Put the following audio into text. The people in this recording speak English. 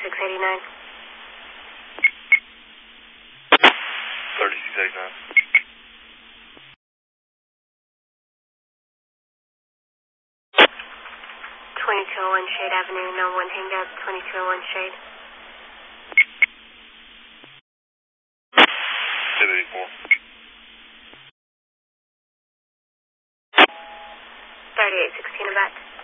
3689. 3689. 2201 Shade Avenue, no one hang up, 2201 Shade. 1084. 3816 and back.